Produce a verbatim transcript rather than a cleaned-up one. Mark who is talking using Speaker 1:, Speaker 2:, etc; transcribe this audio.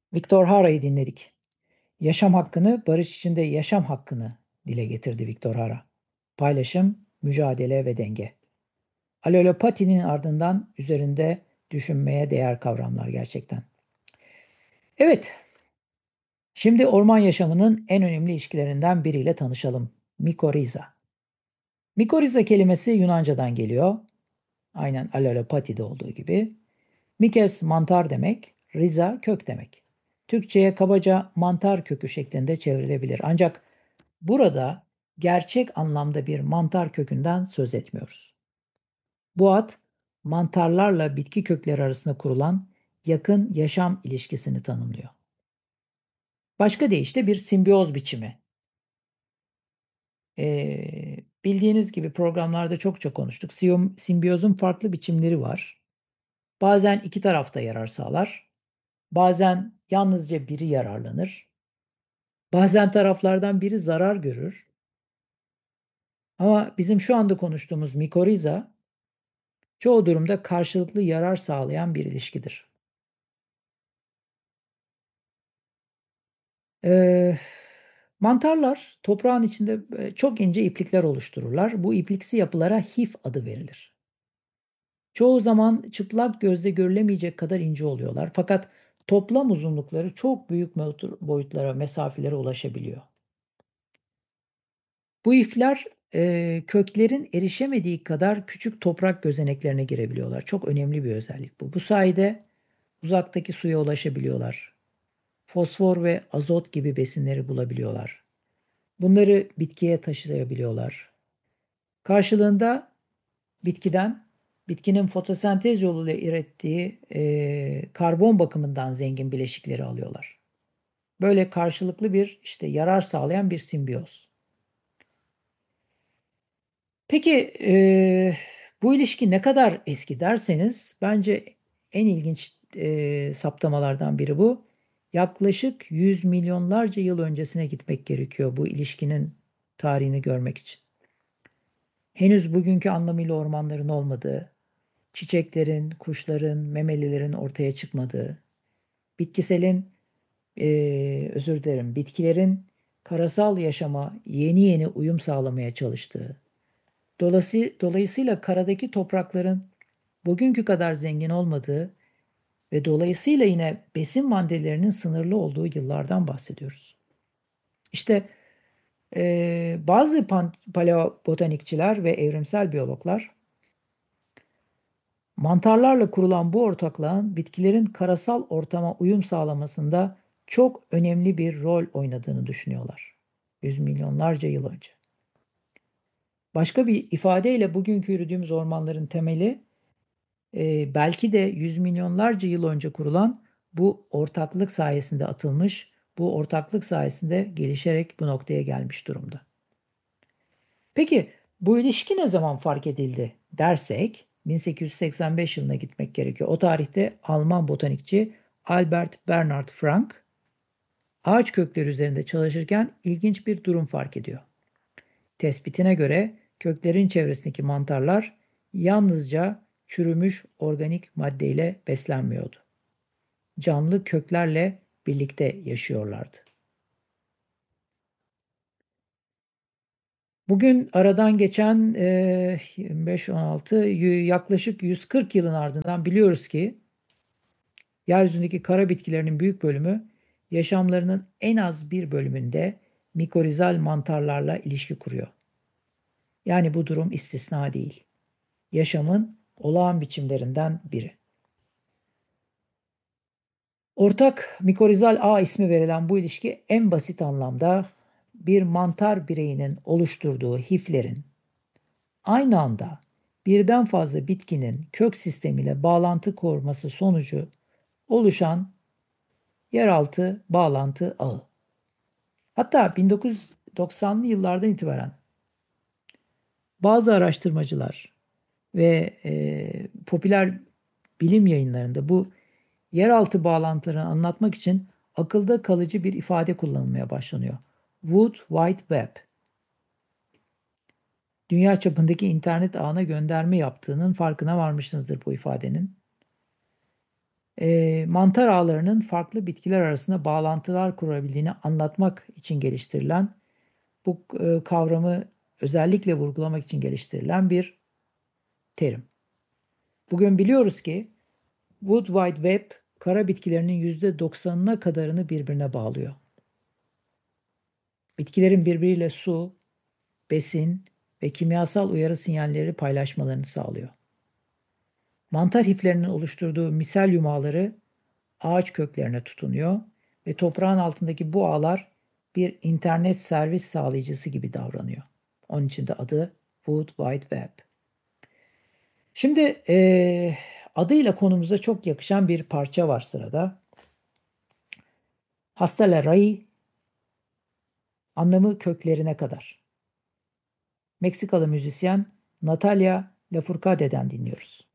Speaker 1: Victor Hara'yı dinledik. Yaşam hakkını, barış içinde yaşam hakkını dile getirdi Victor Hara. Paylaşım, mücadele ve denge. Alelopati'nin ardından üzerinde düşünmeye değer kavramlar gerçekten. Evet, şimdi orman yaşamının en önemli ilişkilerinden biriyle tanışalım. Mikoriza. Mikoriza kelimesi Yunanca'dan geliyor. Aynen Alelopati'de olduğu gibi. Mikes mantar demek, riza kök demek. Türkçe'ye kabaca mantar kökü şeklinde çevrilebilir. Ancak burada gerçek anlamda bir mantar kökünden söz etmiyoruz. Bu ad, mantarlarla bitki kökleri arasında kurulan yakın yaşam ilişkisini tanımlıyor. Başka deyişle bir simbiyoz biçimi. Ee, bildiğiniz gibi programlarda çokça konuştuk. Simbiyozun farklı biçimleri var. Bazen iki tarafta yarar sağlar. Bazen yalnızca biri yararlanır. Bazen taraflardan biri zarar görür. Ama bizim şu anda konuştuğumuz mikoriza çoğu durumda karşılıklı yarar sağlayan bir ilişkidir. Ee, mantarlar toprağın içinde e, çok ince iplikler oluştururlar. Bu ipliksi yapılara hif adı verilir. Çoğu zaman çıplak gözle görülemeyecek kadar ince oluyorlar. Fakat toplam uzunlukları çok büyük boyutlara, mesafelere ulaşabiliyor. Bu ifler e, köklerin erişemediği kadar küçük toprak gözeneklerine girebiliyorlar. Çok önemli bir özellik bu. Bu sayede uzaktaki suya ulaşabiliyorlar. Fosfor ve azot gibi besinleri bulabiliyorlar. Bunları bitkiye taşıyabiliyorlar. Karşılığında bitkiden, bitkinin fotosentez yoluyla ürettiği e, karbon bakımından zengin bileşikleri alıyorlar. Böyle karşılıklı bir işte yarar sağlayan bir simbiyoz. Peki e, bu ilişki ne kadar eski derseniz bence en ilginç e, saptamalardan biri bu. Yaklaşık yüz milyonlarca yıl öncesine gitmek gerekiyor bu ilişkinin tarihini görmek için. Henüz bugünkü anlamıyla ormanların olmadığı, çiçeklerin, kuşların, memelilerin ortaya çıkmadığı, bitkiselin, e, özür dilerim, bitkilerin karasal yaşama yeni yeni uyum sağlamaya çalıştığı, Dolası, dolayısıyla karadaki toprakların bugünkü kadar zengin olmadığı ve dolayısıyla yine besin maddelerinin sınırlı olduğu yıllardan bahsediyoruz. İşte e, bazı pan- paleobotanikçiler ve evrimsel biyologlar mantarlarla kurulan bu ortaklığın bitkilerin karasal ortama uyum sağlamasında çok önemli bir rol oynadığını düşünüyorlar. Yüz milyonlarca yıl önce. Başka bir ifadeyle bugünkü yürüdüğümüz ormanların temeli e, belki de yüz milyonlarca yıl önce kurulan bu ortaklık sayesinde atılmış, bu ortaklık sayesinde gelişerek bu noktaya gelmiş durumda. Peki bu ilişki ne zaman fark edildi dersek bin sekiz yüz seksen beş yılına gitmek gerekiyor. O tarihte Alman botanikçi Albert Bernhard Frank ağaç kökleri üzerinde çalışırken ilginç bir durum fark ediyor. Tespitine göre köklerin çevresindeki mantarlar yalnızca çürümüş organik maddeyle beslenmiyordu. Canlı köklerle birlikte yaşıyorlardı. Bugün aradan geçen e, yirmi beş on altı yaklaşık yüz kırk yılın ardından biliyoruz ki yeryüzündeki kara bitkilerinin büyük bölümü yaşamlarının en az bir bölümünde mikorizal mantarlarla ilişki kuruyor. Yani bu durum istisna değil. Yaşamın olağan biçimlerinden biri. Ortak mikorizal ağ ismi verilen bu ilişki en basit anlamda bir mantar bireyinin oluşturduğu hiflerin aynı anda birden fazla bitkinin kök sistemiyle bağlantı kurması sonucu oluşan yeraltı bağlantı ağı. Hatta bin dokuz yüz doksanlı yıllardan itibaren bazı araştırmacılar ve e, popüler bilim yayınlarında bu yeraltı bağlantılarını anlatmak için akılda kalıcı bir ifade kullanılmaya başlanıyor. Wood Wide Web. Dünya çapındaki internet ağına gönderme yaptığının farkına varmışsınızdır bu ifadenin. e, mantar ağlarının farklı bitkiler arasında bağlantılar kurabildiğini anlatmak için geliştirilen, bu e, kavramı özellikle vurgulamak için geliştirilen bir terim. Bugün biliyoruz ki Wood Wide Web kara bitkilerinin yüzde doksanına kadarını birbirine bağlıyor. Bitkilerin birbiriyle su, besin ve kimyasal uyarı sinyalleri paylaşmalarını sağlıyor. Mantar hiflerinin oluşturduğu miselyum ağları ağaç köklerine tutunuyor ve toprağın altındaki bu ağlar bir internet servis sağlayıcısı gibi davranıyor. Onun için de adı Wood Wide Web. Şimdi eee, adıyla konumuza çok yakışan bir parça var sırada. Hasta la raíz, anlamı köklerine kadar. Meksikalı müzisyen Natalia Lafourcade'den dinliyoruz.